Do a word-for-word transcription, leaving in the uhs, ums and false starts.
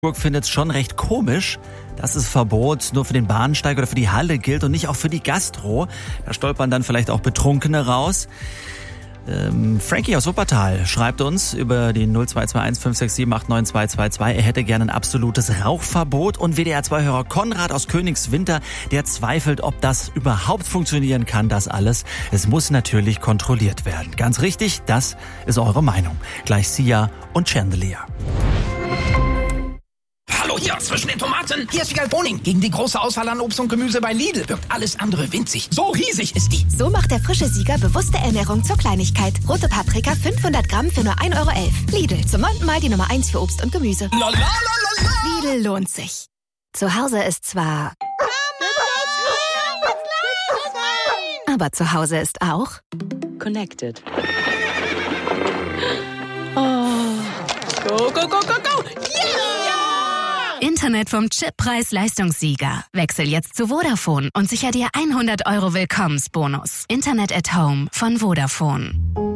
Hamburg findet es schon recht komisch, dass das Verbot nur für den Bahnsteig oder für die Halle gilt und nicht auch für die Gastro. Da stolpern dann vielleicht auch Betrunkene raus. Ähm, Frankie aus Wuppertal schreibt uns über die null zwei zwei eins fünf sechs sieben acht neun zwei zwei zwei. Er hätte gerne ein absolutes Rauchverbot. Und W D R zwei Hörer Konrad aus Königswinter, der zweifelt, ob das überhaupt funktionieren kann, das alles. Es muss natürlich kontrolliert werden. Ganz richtig, das ist eure Meinung. Gleich Sia und Chandelier. Hallo hier, zwischen den Tomaten. Hier ist Vigal Boning. Gegen die große Auswahl an Obst und Gemüse bei Lidl wirkt alles andere winzig. So riesig ist die. So macht der frische Sieger bewusste Ernährung zur Kleinigkeit. Rote Paprika fünfhundert Gramm für nur ein Euro elf. Lidl, zum neunten Mal die Nummer eins für Obst und Gemüse. La, la, la, la, la. Lidl lohnt sich. Zu Hause ist zwar... Aber zu Hause ist auch... Connected. Oh. Go, go, go, go, go. Yeah! Internet vom Chippreis-Leistungssieger. Wechsel jetzt zu Vodafone und sicher dir hundert Euro Willkommensbonus. Internet at Home von Vodafone.